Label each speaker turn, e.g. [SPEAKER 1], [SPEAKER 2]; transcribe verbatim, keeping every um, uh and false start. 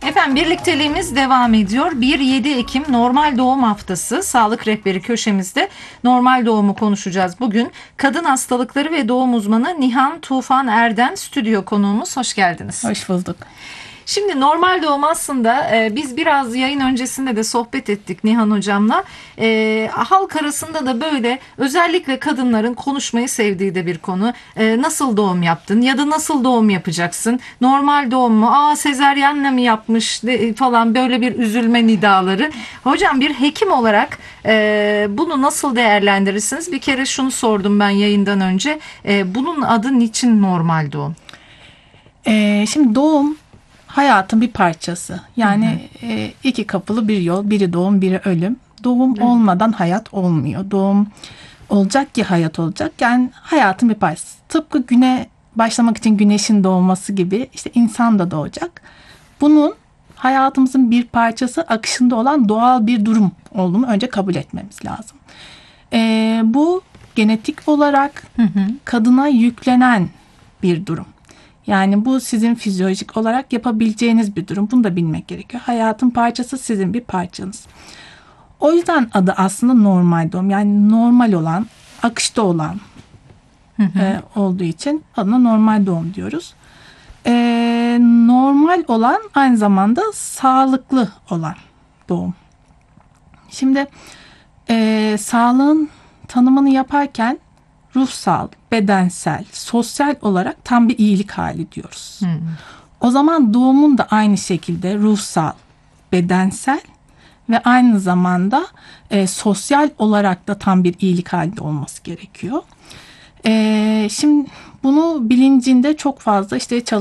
[SPEAKER 1] Efendim birlikteliğimiz devam ediyor. bir yedi Ekim Normal Doğum Haftası Sağlık Rehberi köşemizde normal doğumu konuşacağız bugün. Kadın hastalıkları ve doğum uzmanı Nihan Tufan Erden stüdyo konuğumuz. Hoş geldiniz.
[SPEAKER 2] Hoş bulduk.
[SPEAKER 1] Şimdi normal doğum aslında e, biz biraz yayın öncesinde de sohbet ettik Nihan hocamla. E, halk arasında da böyle özellikle kadınların konuşmayı sevdiği de bir konu. E, nasıl doğum yaptın ya da nasıl doğum yapacaksın? Normal doğum mu? Aa sezaryenle mi yapmış de, falan böyle bir üzülme nidaları. Hocam bir hekim olarak e, bunu nasıl değerlendirirsiniz? Bir kere şunu sordum ben yayından önce. E, bunun adı niçin normal doğum?
[SPEAKER 2] Ee, şimdi doğum hayatın bir parçası. Yani hı hı. E, iki kapılı bir yol. Biri doğum, biri ölüm. Doğum hı. olmadan hayat olmuyor. Doğum olacak ki hayat olacak. Yani hayatın bir parçası. Tıpkı güne başlamak için güneşin doğması gibi işte insan da doğacak. Bunun hayatımızın bir parçası, akışında olan doğal bir durum olduğunu önce kabul etmemiz lazım. E, bu genetik olarak hı hı. kadına yüklenen bir durum. Yani bu sizin fizyolojik olarak yapabileceğiniz bir durum. Bunu da bilmek gerekiyor. Hayatın parçası sizin bir parçanız. O yüzden adı aslında normal doğum. Yani normal olan, akışta olan hı hı. E, olduğu için adına normal doğum diyoruz. E, normal olan aynı zamanda sağlıklı olan doğum. Şimdi e, sağlığın tanımını yaparken ruhsal, bedensel, sosyal olarak tam bir iyilik hali diyoruz. Hmm. O zaman doğumun da aynı şekilde ruhsal, bedensel ve aynı zamanda e, sosyal olarak da tam bir iyilik halinde olması gerekiyor. E, şimdi bunu bilincinde çok fazla işte